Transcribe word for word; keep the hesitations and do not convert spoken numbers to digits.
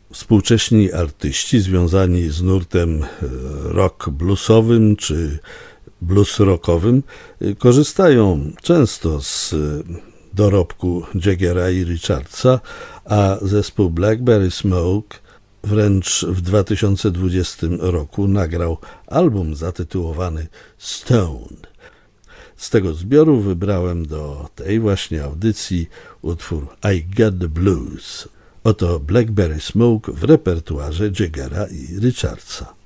Współcześni artyści związani z nurtem rock bluesowym czy blues rockowym korzystają często z dorobku Jaggera i Richardsa, a zespół Blackberry Smoke wręcz w dwa tysiące dwudziestym roku nagrał album zatytułowany Stone. Z tego zbioru wybrałem do tej właśnie audycji utwór I Got the Blues. Oto Blackberry Smoke w repertuarze Jaggera i Richardsa.